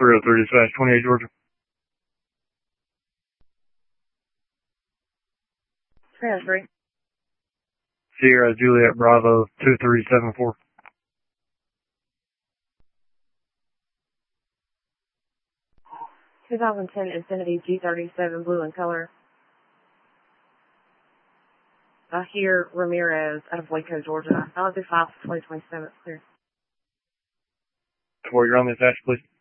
303 dispatch, 28 Georgia. Transferring. Sierra Juliet Bravo 2374. (2010) Infiniti G37 blue in color. Ahir Ramirez out of Waco, Georgia. I'll do 5 for 2027. Clear. 4, you're on the dispatch, please.